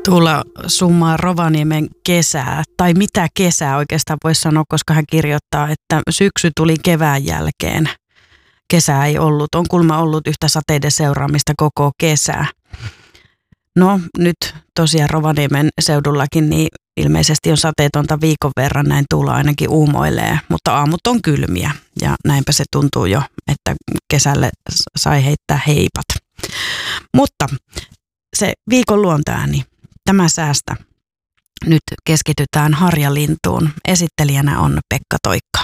Tuula summaa Rovaniemen kesää, tai mitä kesää oikeastaan voisi sanoa, koska hän kirjoittaa, että syksy tuli kevään jälkeen. Kesää ei ollut, on kulma ollut yhtä sateiden seuraamista koko kesää. No nyt tosiaan Rovaniemen seudullakin niin ilmeisesti on sateetonta viikon verran, näin Tuula ainakin uumoilee, mutta aamut on kylmiä ja näinpä se tuntuu jo, että kesälle sai heittää heipat. Mutta se viikon luontoääni, tämä säästä. Nyt keskitytään harjalintuun. Esittelijänä on Pekka Toikka.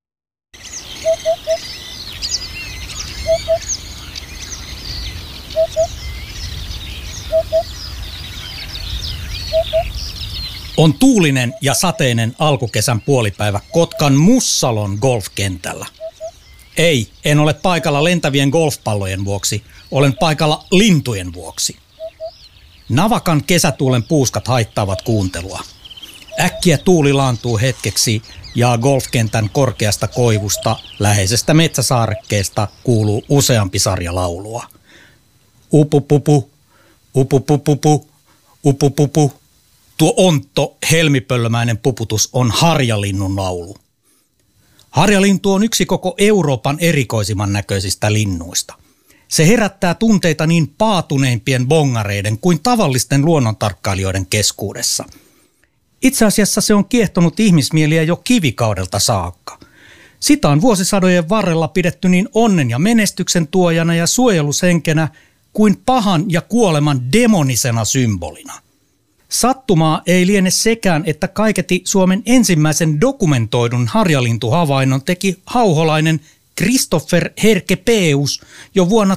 On tuulinen ja sateinen alkukesän puolipäivä Kotkan Mussalon golfkentällä. Ei, en ole paikalla lentävien golfpallojen vuoksi, olen paikalla lintujen vuoksi. Navakan kesätuulen puuskat haittaavat kuuntelua. Äkkiä tuuli laantuu hetkeksi ja golfkentän korkeasta koivusta läheisestä metsäsaarekkeesta kuuluu useampi sarja laulua. Upupupu, upupupupu, upupupu. Tuo ontto, helmipöllömäinen puputus on harjalinnun laulu. Harjalintu on yksi koko Euroopan erikoisimman näköisistä linnuista. Se herättää tunteita niin paatuneimpien bongareiden kuin tavallisten luonnontarkkailijoiden keskuudessa. Itse asiassa se on kiehtonut ihmismieliä jo kivikaudelta saakka. Sitä on vuosisadojen varrella pidetty niin onnen ja menestyksen tuojana ja suojelushenkenä kuin pahan ja kuoleman demonisena symbolina. Sattumaa ei liene sekään, että kaiketi Suomen ensimmäisen dokumentoidun harjalintuhavainnon teki hauholainen Christopher Herkepeus jo vuonna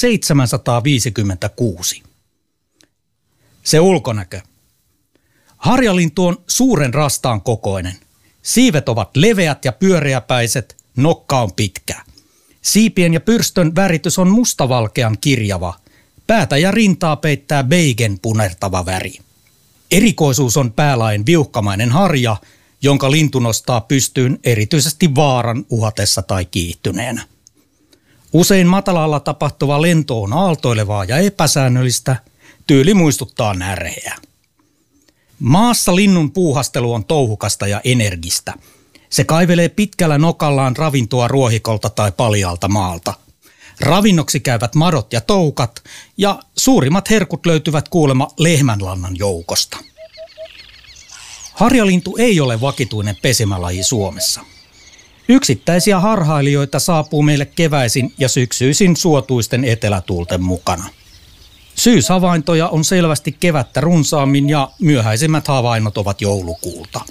1756. Se ulkonäkö. Harjalintu on suuren rastaan kokoinen. Siivet ovat leveät ja pyöreäpäiset, nokka on pitkä. Siipien ja pyrstön väritys on mustavalkean kirjava. Päätä ja rintaa peittää beigen punertava väri. Erikoisuus on päälain viuhkamainen harja, jonka lintu nostaa pystyyn erityisesti vaaran uhatessa tai kiihtyneenä. Usein matalalla tapahtuva lento on aaltoilevaa ja epäsäännöllistä, tyyli muistuttaa närheä. Maassa linnun puuhastelu on touhukasta ja energistä. Se kaivelee pitkällä nokallaan ravintoa ruohikolta tai paljaalta maalta. Ravinnoksi käyvät madot ja toukat ja suurimmat herkut löytyvät kuulemma lehmänlannan joukosta. Harjalintu ei ole vakituinen pesimälaji Suomessa. Yksittäisiä harhailijoita saapuu meille keväisin ja syksyisin suotuisten etelätuulten mukana. Syyshavaintoja on selvästi kevättä runsaammin ja myöhäisimmät havainnot ovat joulukuulta.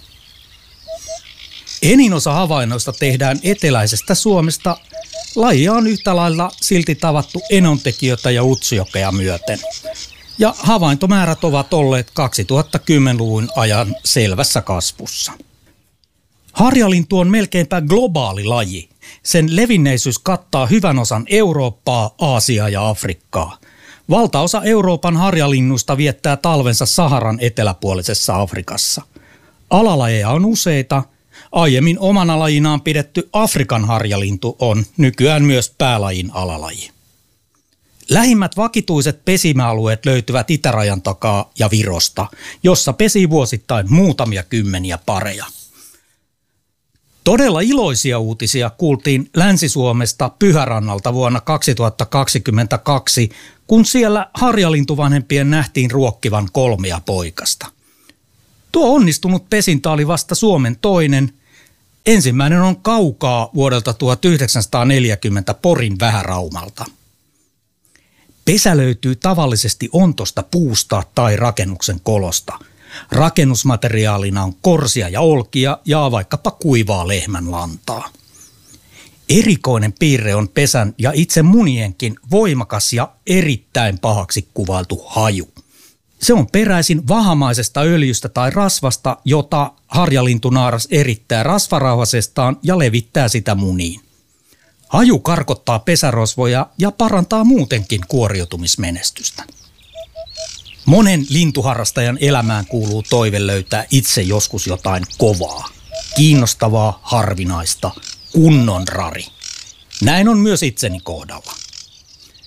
Enin osa havainnoista tehdään eteläisestä Suomesta. Lajia on yhtä lailla silti tavattu Enontekiötä ja Utsjokea myöten. Ja havaintomäärät ovat olleet 2010-luvun ajan selvässä kasvussa. Harjalintu on melkeinpä globaali laji. Sen levinneisyys kattaa hyvän osan Eurooppaa, Aasiaa ja Afrikkaa. Valtaosa Euroopan harjalinnusta viettää talvensa Saharan eteläpuolisessa Afrikassa. Alalajeja on useita. Aiemmin omana lajinaan pidetty Afrikan harjalintu on nykyään myös päälajin alalaji. Lähimmät vakituiset pesimäalueet löytyvät itärajan takaa ja Virosta, jossa pesii vuosittain muutamia kymmeniä pareja. Todella iloisia uutisia kuultiin Länsi-Suomesta Pyhärannalta vuonna 2022, kun siellä harjalintuvanhempien nähtiin ruokkivan 3 poikasta. Tuo onnistunut pesintä oli vasta Suomen toinen. Ensimmäinen on kaukaa vuodelta 1940 Porin Vähäraumalta. Pesä löytyy tavallisesti ontosta puusta tai rakennuksen kolosta. Rakennusmateriaalina on korsia ja olkia ja vaikkapa kuivaa lehmänlantaa. Erikoinen piirre on pesän ja itse munienkin voimakas ja erittäin pahaksi kuvailtu haju. Se on peräisin vahamaisesta öljystä tai rasvasta, jota harjalintunaaras erittää rasvarauhasestaan ja levittää sitä muniin. Haju karkottaa pesärosvoja ja parantaa muutenkin kuoriutumismenestystä. Monen lintuharrastajan elämään kuuluu toive löytää itse joskus jotain kovaa, kiinnostavaa, harvinaista, kunnon rari. Näin on myös itseni kohdalla.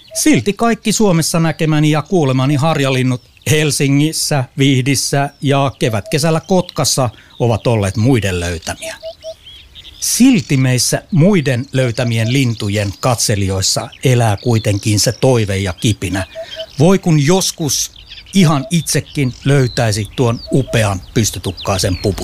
Silti kaikki Suomessa näkemäni ja kuulemani harjalinnut Helsingissä, Vihdissä ja kevätkesällä Kotkassa ovat olleet muiden löytämiä. Silti meissä muiden löytämien lintujen katselijoissa elää kuitenkin se toive ja kipinä. Voi kun joskus ihan itsekin löytäisi tuon upean pystytukkaisen pupun.